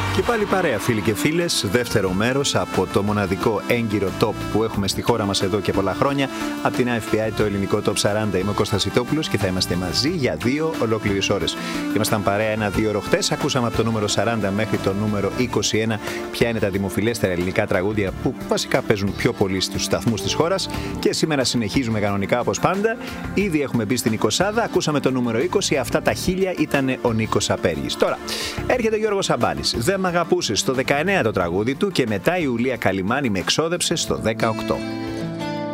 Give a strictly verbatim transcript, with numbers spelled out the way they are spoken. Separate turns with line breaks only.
Και πάλι παρέα, φίλοι και φίλες, δεύτερο μέρος από το μοναδικό έγκυρο top που έχουμε στη χώρα μας εδώ και πολλά χρόνια, από την Άι Εφ Πι Άι, το ελληνικό Top σαράντα. Είμαι ο Κώστας Ιτόπουλος και θα είμαστε μαζί για δύο ολόκληρες ώρες. Ήμασταν παρέα ένα-δύο ώρο χτες, ακούσαμε από το νούμερο σαράντα μέχρι το νούμερο είκοσι ένα ποια είναι τα δημοφιλέστερα ελληνικά τραγούδια που βασικά παίζουν πιο πολύ στους σταθμούς της χώρας. Και σήμερα συνεχίζουμε κανονικά όπως πάντα. Ήδη έχουμε μπει στην εικοσάδα, ακούσαμε το νούμερο είκοσι, αυτά τα χίλια ήταν ο Νίκος Απέργης. Τώρα έρχεται ο Γιώργος Σαμπάνης. Δεν μ' αγαπούσες στο δεκαεννέα το τραγούδι του και μετά η Ουλία Καλιμάνη με εξόδεψε στο δεκαοκτώ.